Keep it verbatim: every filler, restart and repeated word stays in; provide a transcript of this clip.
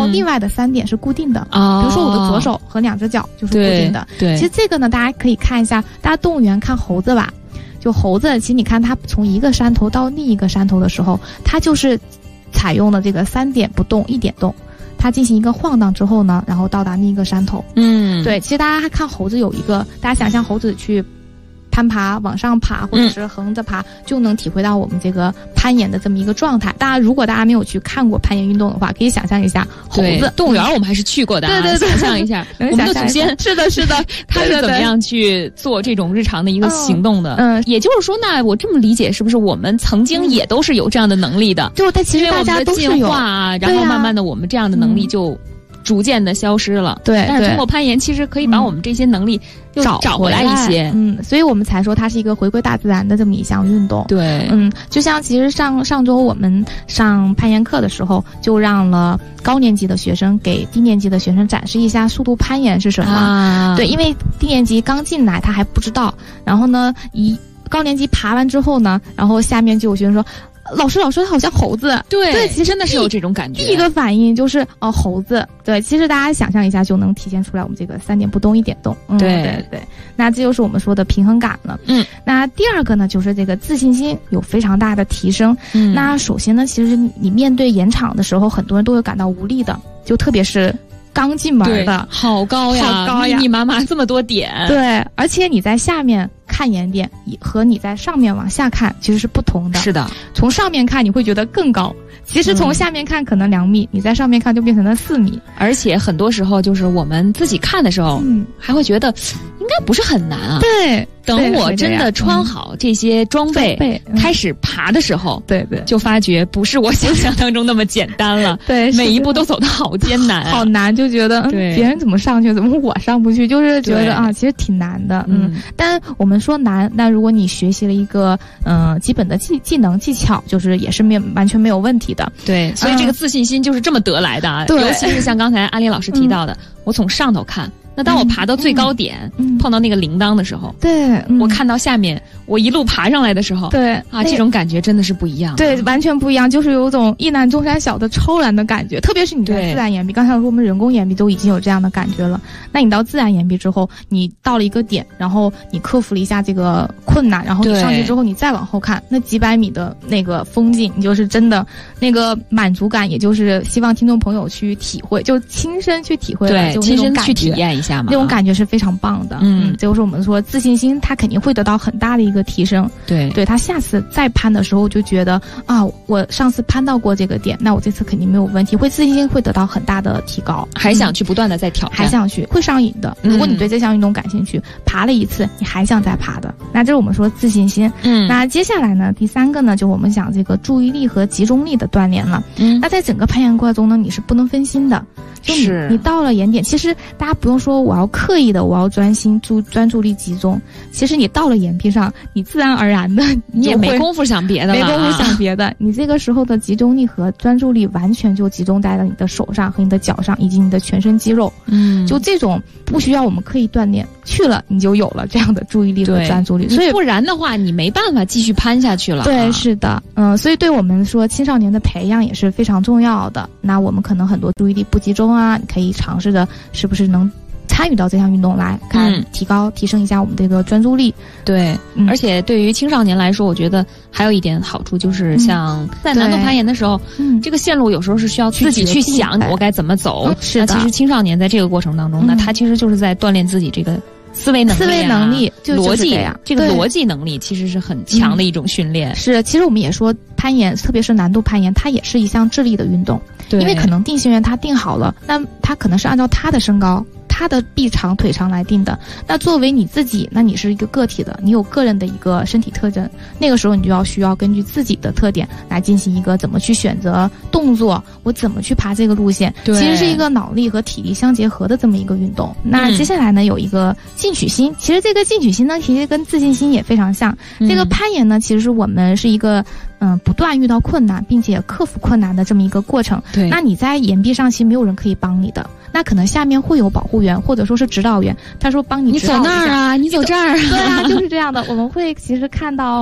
后另外的三点是固定的，嗯、比如说我的左手和两只脚就是固定的。 对，对其实这个呢，大家可以看一下，大家动物园看猴子吧，就猴子，其实你看它从一个山头到另一个山头的时候，它就是采用了这个三点不动一点动。它进行一个晃荡之后呢，然后到达另一个山头。嗯，对，其实大家还看猴子有一个，大家想象猴子去攀爬往上爬或者是横着爬、嗯、就能体会到我们这个攀岩的这么一个状态。大家如果大家没有去看过攀岩运动的话，可以想象一下猴子。 动物园我们还是去过的、啊、 对对对， 想象一下我们的祖先是的是的他是怎么样去做这种日常的一个行动的。嗯，也就是说那我这么理解是不是我们曾经也都是有这样的能力的、嗯、 就但其实大家都是有进化啊，然后慢慢的我们这样的能力就逐渐的消失了。 对， 但是通过攀岩其实可以把我们这些能力又找找回来一些。 嗯，所以我们才说它是一个回归大自然的这么一项运动。 对， 嗯，就像其实上上周我们上攀岩课的时候，就让了高年级的学生给低年级的学生展示一下速度攀岩是什么。啊，对，因为低年级刚进来他还不知道，然后呢，一高年级爬完之后呢，然后下面就有学生说。老师，老师，他好像猴子。 对， 对，其实真的是有这种感觉。 第一个反应就是哦、呃，猴子。对，其实大家想象一下就能体现出来我们这个三点不动一点动。嗯、对对对，那这就是我们说的平衡感了。嗯，那第二个呢，就是这个自信心有非常大的提升。嗯，那首先呢，其实你面对岩场的时候，很多人都会感到无力的，就特别是。刚进门的， 好高呀， 好高呀， 密密麻麻这么多点。 对，而且你在下面看岩点和你在上面往下看其实是不同的。 是的， 从上面看你会觉得更高，其实从下面看可能两米、嗯、你在上面看就变成了四米。 而且很多时候就是我们自己看的时候，嗯，还会觉得应该不是很难啊。 对。 等我真的穿好这些装备，嗯、开始爬的时候， 对对， 就发觉不是我想象当中那么简单了。 对， 每一步都走得好艰难、啊， 好难，就觉得嗯，别人怎么上去，怎么我上不去，就是觉得啊，其实挺难的。嗯，嗯但我们说难，那如果你学习了一个嗯、呃、基本的技技能技巧，就是也是没有完全没有问题的。 对，所以这个自信心就是这么得来的啊。 对、 嗯，尤其是像刚才安利老师提到的，嗯、我从上头看。那当我爬到最高点、嗯、碰到那个铃铛的时候， 对、嗯， 我看到下面我一路爬上来的时候， 对啊，这种感觉真的是不一样。 对，完全不一样，就是有种一览众山小的超然的感觉。特别是你在自然岩壁，刚才说我们人工岩壁都已经有这样的感觉了，那你到自然岩壁之后，你到了一个点，然后你克服了一下这个困难，然后你上去之后，你再往后看那几百米的那个风景，你就是真的那个满足感，也就是希望听众朋友去体会，就亲身去体会， 对， 就亲身去体验一下嘛， 那种感觉是非常棒的。嗯，这就是我们说自信心，它肯定会得到很大的一个提升。 对， 对他下次再攀的时候就觉得啊，我上次攀到过这个点，那我这次肯定没有问题，会自信心会得到很大的提高， 还想去不断的再挑战， 还想去，会上瘾的。如果你对这项运动感兴趣，嗯、爬了一次，你还想再爬的，那这是我们说自信心。嗯，那接下来呢，第三个呢，就我们讲这个注意力和集中力的锻炼了。嗯，那在整个攀岩过程中呢，你是不能分心的。就你是你到了岩点，其实大家不用说我要刻意的我要专心注专注力集中，其实你到了岩壁上，你自然而然的你也没工夫想别的了， 没工夫想别的，你这个时候的集中力和专注力完全就集中在了你的手上和你的脚上以及你的全身肌肉。嗯，就这种不需要我们刻意锻炼，去了你就有了这样的注意力和专注力，所以不然的话你没办法继续攀下去了。 对，是的，嗯，所以对我们说青少年的培养也是非常重要的。那我们可能很多注意力不集中啊，你可以尝试着是不是能参与到这项运动来看，提高、嗯、提升一下我们这个专注力。 对、嗯，而且对于青少年来说，我觉得还有一点好处就是像在难度攀岩的时候，嗯，这个线路有时候是需要自己去想我该怎么走。嗯、是的，那其实青少年在这个过程当中，嗯、那他其实就是在锻炼自己这个思维能力、啊、 思维能力、 逻辑呀， 这个逻辑能力其实是很强的一种训练。 嗯、是，其实我们也说攀岩，特别是难度攀岩，它也是一项智力的运动。对，因为可能定心圆它定好了，那它可能是按照它的身高、它的臂长、腿长来定的。那作为你自己，那你是一个个体的，你有个人的一个身体特征，那个时候你就要需要根据自己的特点来进行一个怎么去选择动作，我怎么去爬这个路线。对，其实是一个脑力和体力相结合的这么一个运动。那接下来呢，有一个进取心，其实这个进取心呢，其实跟自信心也非常像。嗯、这个攀岩呢，其实是我们是一个嗯不断遇到困难并且克服困难的这么一个过程。对，那你在岩壁上其实没有人可以帮你的，那可能下面会有保护员或者说是指导员，他说帮你指导一下， 你走那儿啊，你走这儿， 对啊，就是这样的。我们会其实看到